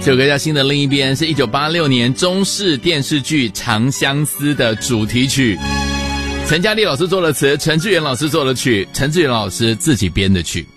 这首歌叫《心的另一边》，是1986年中视电视剧《长相思》的主题曲。陈嘉丽老师做了词，陈志远老师做了曲，陈志远老师自己编的曲。